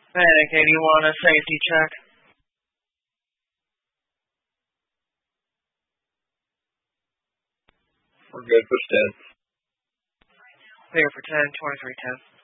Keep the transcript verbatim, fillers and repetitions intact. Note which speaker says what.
Speaker 1: Medic, eighty-one, a safety check.
Speaker 2: We're good. Push ten.
Speaker 1: Clear for ten, twenty-three ten.